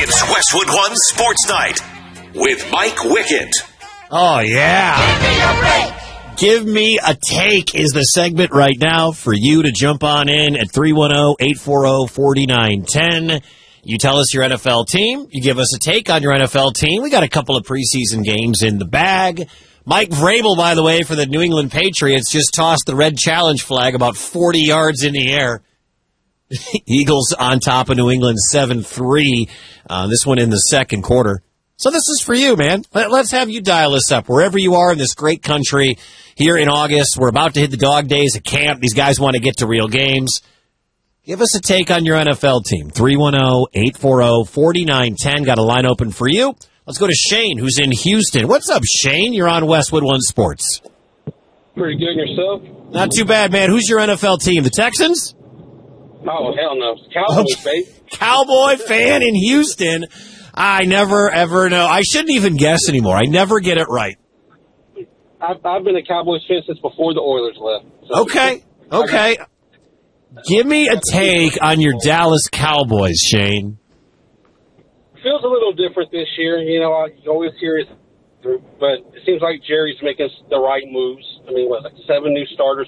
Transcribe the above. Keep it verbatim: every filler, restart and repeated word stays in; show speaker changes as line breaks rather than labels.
It's Westwood One Sports Night with Mike Wickett.
Oh, yeah. Give me a take is the segment right now for you to jump on in at three one zero, eight four zero, four nine one zero. You tell us your N F L team. You give us a take on your N F L team. We got a couple of preseason games in the bag. Mike Vrabel, by the way, for the New England Patriots, just tossed the red challenge flag about forty yards in the air. Eagles on top of New England seven three. Uh, this one in the second quarter. So this is for you, man. Let, let's have you dial us up wherever you are in this great country here in August. We're about to hit the dog days at camp. These guys want to get to real games. Give us a take on your N F L team. three one zero, eight four zero, four nine one zero. Got a line open for you. Let's go to Shane, who's in Houston. What's up, Shane? You're on Westwood One Sports.
Pretty good yourself?
Not too bad, man. Who's your N F L team? The Texans?
Oh, hell no. Cowboys,
Okay.
baby.
Cowboy fan in Houston. I never, ever know. I shouldn't even guess anymore. I never get it right.
I've, I've been a Cowboys fan since before the Oilers left. So
Okay, okay. Give me a take on your Dallas Cowboys, Shane.
Feels a little different this year. You know, I you always hear it, but it seems like Jerry's making the right moves. I mean, what, like seven new starters